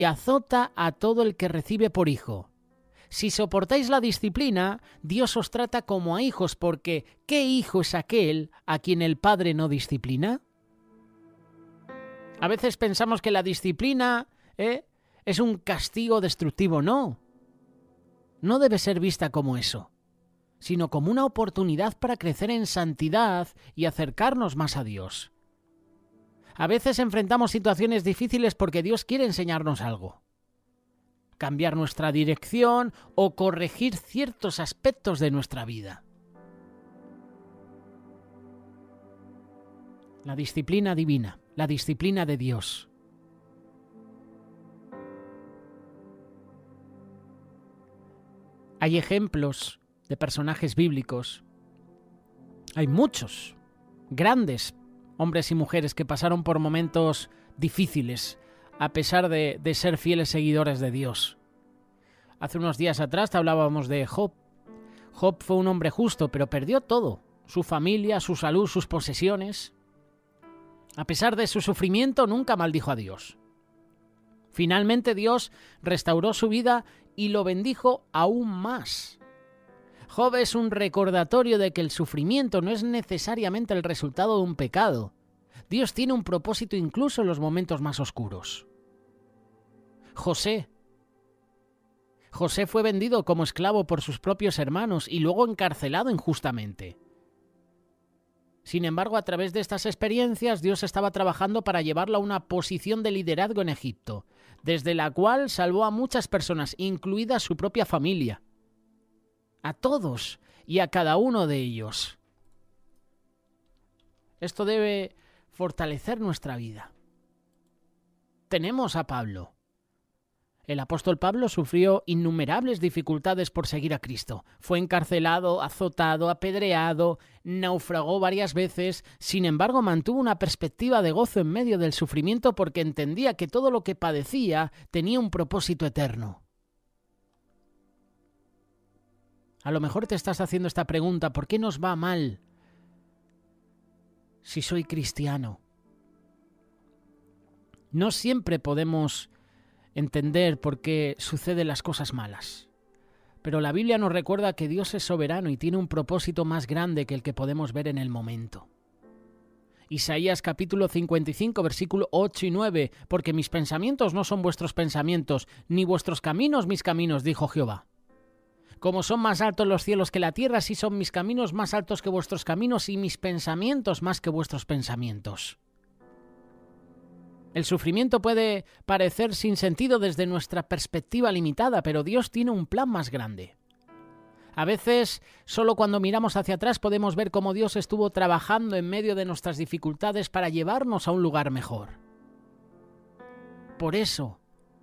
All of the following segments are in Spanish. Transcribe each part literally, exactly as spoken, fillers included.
y azota a todo el que recibe por hijo. Si soportáis la disciplina, Dios os trata como a hijos, porque ¿qué hijo es aquel a quien el Padre no disciplina? A veces pensamos que la disciplina ¿eh? es un castigo destructivo. No, no debe ser vista como eso, sino como una oportunidad para crecer en santidad y acercarnos más a Dios. A veces enfrentamos situaciones difíciles porque Dios quiere enseñarnos algo, cambiar nuestra dirección o corregir ciertos aspectos de nuestra vida. La disciplina divina, la disciplina de Dios. Hay ejemplos de personajes bíblicos. Hay muchos, grandes hombres y mujeres que pasaron por momentos difíciles, a pesar de, de ser fieles seguidores de Dios. Hace unos días atrás te hablábamos de Job. Job fue un hombre justo, pero perdió todo, su familia, su salud, sus posesiones. A pesar de su sufrimiento, nunca maldijo a Dios. Finalmente Dios restauró su vida y lo bendijo aún más. Job es un recordatorio de que el sufrimiento no es necesariamente el resultado de un pecado. Dios tiene un propósito incluso en los momentos más oscuros. José. José fue vendido como esclavo por sus propios hermanos y luego encarcelado injustamente. Sin embargo, a través de estas experiencias, Dios estaba trabajando para llevarlo a una posición de liderazgo en Egipto, desde la cual salvó a muchas personas, incluida su propia familia. A todos y a cada uno de ellos. Esto debe fortalecer nuestra vida. Tenemos a Pablo. El apóstol Pablo sufrió innumerables dificultades por seguir a Cristo. Fue encarcelado, azotado, apedreado, naufragó varias veces. Sin embargo, mantuvo una perspectiva de gozo en medio del sufrimiento porque entendía que todo lo que padecía tenía un propósito eterno. A lo mejor te estás haciendo esta pregunta: ¿por qué nos va mal si soy cristiano? No siempre podemos entender por qué suceden las cosas malas, pero la Biblia nos recuerda que Dios es soberano y tiene un propósito más grande que el que podemos ver en el momento. Isaías capítulo cincuenta y cinco, versículo ocho y nueve: porque mis pensamientos no son vuestros pensamientos, ni vuestros caminos mis caminos, dijo Jehová. Como son más altos los cielos que la tierra, así son mis caminos más altos que vuestros caminos y mis pensamientos más que vuestros pensamientos. El sufrimiento puede parecer sin sentido desde nuestra perspectiva limitada, pero Dios tiene un plan más grande. A veces, solo cuando miramos hacia atrás podemos ver cómo Dios estuvo trabajando en medio de nuestras dificultades para llevarnos a un lugar mejor. Por eso,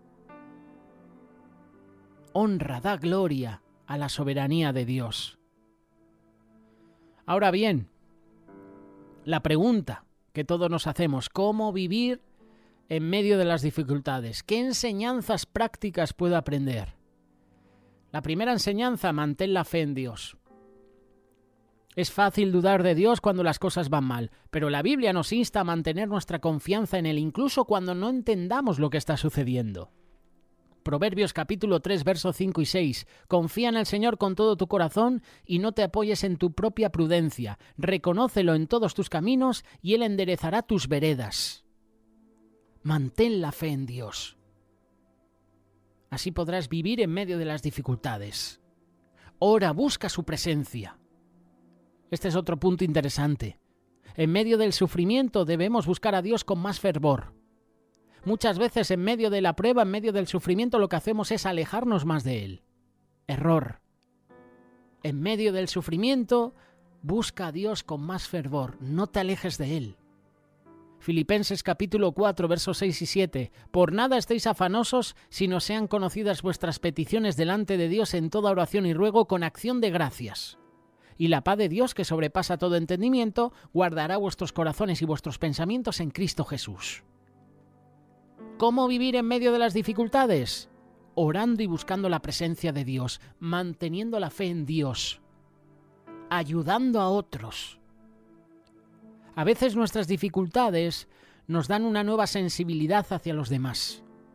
honra, da gloria a la soberanía de Dios. Ahora bien, la pregunta que todos nos hacemos: ¿cómo vivir en medio de las dificultades? ¿Qué enseñanzas prácticas puedo aprender? La primera enseñanza: mantén la fe en Dios. Es fácil dudar de Dios cuando las cosas van mal, pero la Biblia nos insta a mantener nuestra confianza en Él incluso cuando no entendamos lo que está sucediendo. Proverbios capítulo tres, versos cinco y seis. Confía en el Señor con todo tu corazón y no te apoyes en tu propia prudencia. Reconócelo en todos tus caminos y Él enderezará tus veredas. Mantén la fe en Dios. Así podrás vivir en medio de las dificultades. Ora, busca su presencia. Este es otro punto interesante. En medio del sufrimiento debemos buscar a Dios con más fervor. Muchas veces en medio de la prueba, en medio del sufrimiento, lo que hacemos es alejarnos más de Él. Error. En medio del sufrimiento, busca a Dios con más fervor. No te alejes de Él. Filipenses capítulo cuatro, versos seis y siete. Por nada estéis afanosos, sino sean conocidas vuestras peticiones delante de Dios en toda oración y ruego con acción de gracias. Y la paz de Dios, que sobrepasa todo entendimiento, guardará vuestros corazones y vuestros pensamientos en Cristo Jesús. ¿Cómo vivir en medio de las dificultades? Orando y buscando la presencia de Dios, manteniendo la fe en Dios, ayudando a otros. A veces nuestras dificultades nos dan una nueva sensibilidad hacia los demás.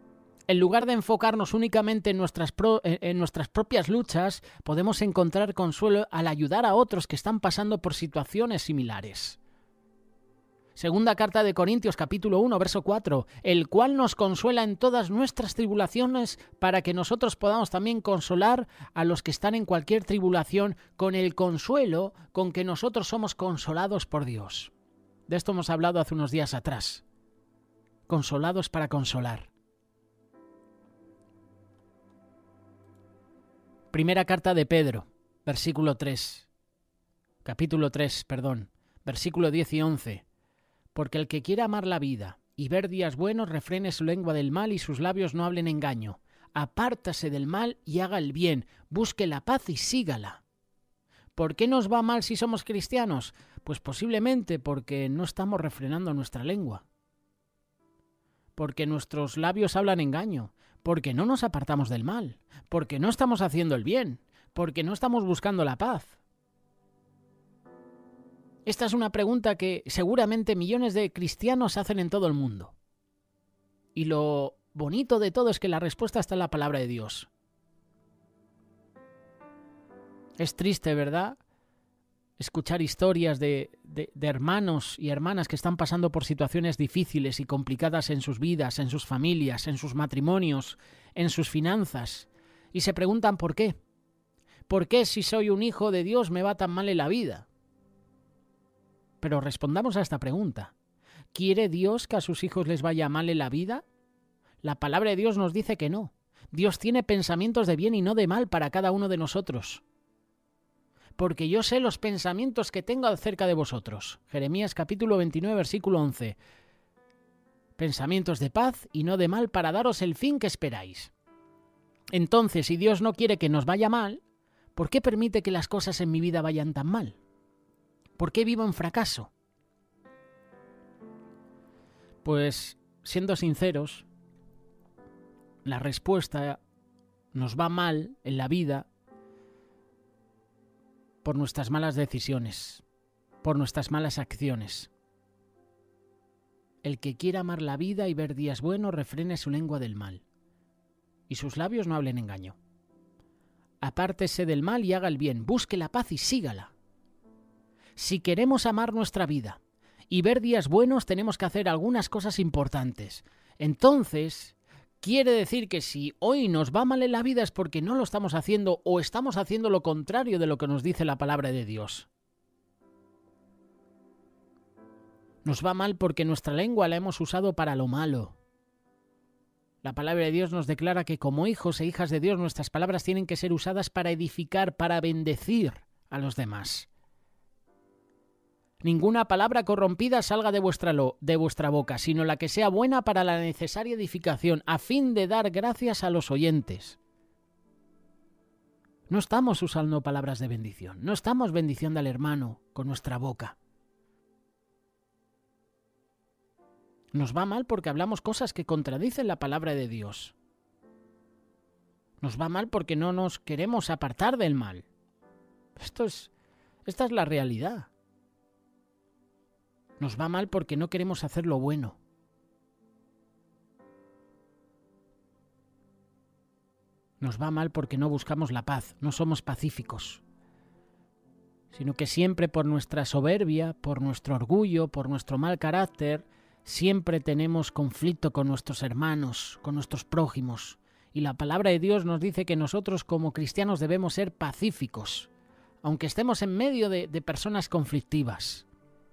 En lugar de enfocarnos únicamente en nuestras, pro, en nuestras propias luchas, podemos encontrar consuelo al ayudar a otros que están pasando por situaciones similares. Segunda carta de Corintios, capítulo uno, verso cuatro, el cual nos consuela en todas nuestras tribulaciones para que nosotros podamos también consolar a los que están en cualquier tribulación con el consuelo con que nosotros somos consolados por Dios. De esto hemos hablado hace unos días atrás. Consolados para consolar. Primera carta de Pedro, versículo tres, capítulo tres, perdón, versículo diez y once. Porque el que quiera amar la vida y ver días buenos, refrene su lengua del mal y sus labios no hablen engaño. Apártase del mal y haga el bien, busque la paz y sígala. ¿Por qué nos va mal si somos cristianos? Pues posiblemente porque no estamos refrenando nuestra lengua. Porque nuestros labios hablan engaño. Porque no nos apartamos del mal. Porque no estamos haciendo el bien. Porque no estamos buscando la paz. Esta es una pregunta que seguramente millones de cristianos hacen en todo el mundo. Y lo bonito de todo es que la respuesta está en la palabra de Dios. Es triste, ¿verdad?, escuchar historias de, de, de hermanos y hermanas que están pasando por situaciones difíciles y complicadas en sus vidas, en sus familias, en sus matrimonios, en sus finanzas, y se preguntan por qué. ¿Por qué si soy un hijo de Dios me va tan mal en la vida? Pero respondamos a esta pregunta. ¿Quiere Dios que a sus hijos les vaya mal en la vida? La palabra de Dios nos dice que no. Dios tiene pensamientos de bien y no de mal para cada uno de nosotros. Porque yo sé los pensamientos que tengo acerca de vosotros. Jeremías capítulo veintinueve, versículo once. Pensamientos de paz y no de mal para daros el fin que esperáis. Entonces, si Dios no quiere que nos vaya mal, ¿por qué permite que las cosas en mi vida vayan tan mal? ¿Por qué vivo en fracaso? Pues, siendo sinceros, la respuesta nos va mal en la vida por nuestras malas decisiones, por nuestras malas acciones. El que quiera amar la vida y ver días buenos, refrene su lengua del mal, y sus labios no hablen engaño. Apártese del mal y haga el bien, busque la paz y sígala. Si queremos amar nuestra vida y ver días buenos, tenemos que hacer algunas cosas importantes. Entonces, quiere decir que si hoy nos va mal en la vida es porque no lo estamos haciendo o estamos haciendo lo contrario de lo que nos dice la palabra de Dios. Nos va mal porque nuestra lengua la hemos usado para lo malo. La palabra de Dios nos declara que como hijos e hijas de Dios nuestras palabras tienen que ser usadas para edificar, para bendecir a los demás. Ninguna palabra corrompida salga de vuestra, lo, de vuestra boca, sino la que sea buena para la necesaria edificación, a fin de dar gracias a los oyentes. No estamos usando palabras de bendición, no estamos bendiciendo al hermano con nuestra boca. Nos va mal porque hablamos cosas que contradicen la palabra de Dios. Nos va mal porque no nos queremos apartar del mal. Esto es, esta es la realidad. Nos va mal porque no queremos hacer lo bueno. Nos va mal porque no buscamos la paz, no somos pacíficos, sino que siempre por nuestra soberbia, por nuestro orgullo, por nuestro mal carácter, siempre tenemos conflicto con nuestros hermanos, con nuestros prójimos. Y la palabra de Dios nos dice que nosotros como cristianos debemos ser pacíficos, aunque estemos en medio de, de personas conflictivas.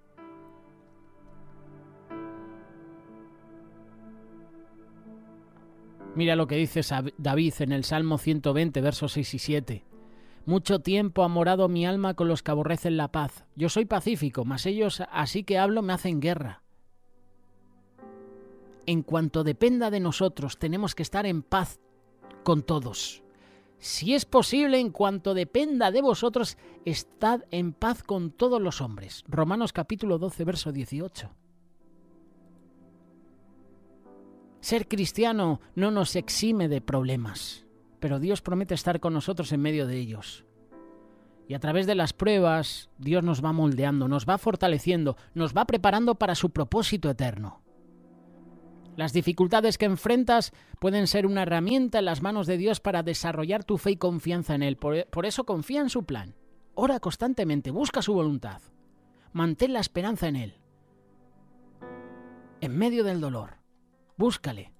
Mira lo que dice David en el Salmo ciento veinte, versos seis y siete. Mucho tiempo ha morado mi alma con los que aborrecen la paz. Yo soy pacífico, mas ellos, así que hablo, me hacen guerra. En cuanto dependa de nosotros, tenemos que estar en paz con todos. Si es posible, en cuanto dependa de vosotros, estad en paz con todos los hombres. Romanos capítulo doce, verso dieciocho. Ser cristiano no nos exime de problemas, pero Dios promete estar con nosotros en medio de ellos. Y a través de las pruebas, Dios nos va moldeando, nos va fortaleciendo, nos va preparando para su propósito eterno. Las dificultades que enfrentas pueden ser una herramienta en las manos de Dios para desarrollar tu fe y confianza en Él. Por, por eso confía en su plan. Ora constantemente, busca su voluntad. Mantén la esperanza en Él. En medio del dolor, búscale.